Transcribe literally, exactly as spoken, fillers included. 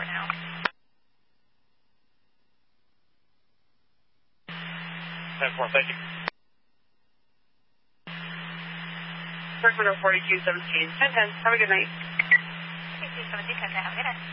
for now. ten four, thank you. Sacramento forty-two seventeen, ten ten, have a good night. forty-two seventeen, ten ten, have a good night.